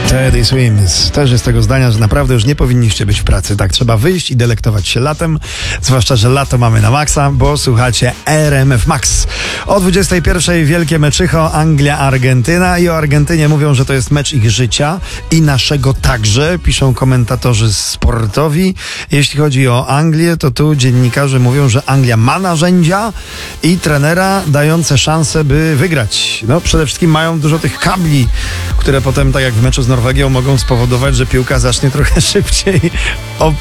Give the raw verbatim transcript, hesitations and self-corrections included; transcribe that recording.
Teddy Swims też jest tego zdania, że naprawdę już nie powinniście być w pracy. Tak, trzeba wyjść i delektować się latem, zwłaszcza, że lato mamy na maksa, bo słuchacie R M F Max. O dwudziestej pierwszej wielkie meczycho Anglia-Argentyna i o Argentynie mówią, że to jest mecz ich życia i naszego także, piszą komentatorzy sportowi. Jeśli chodzi o Anglię, to tu dziennikarze mówią, że Anglia ma narzędzia i trenera dające szansę, by wygrać. No, przede wszystkim mają dużo tych kabli, które potem, tak jak w meczu z Norwegią, mogą spowodować, że piłka zacznie trochę szybciej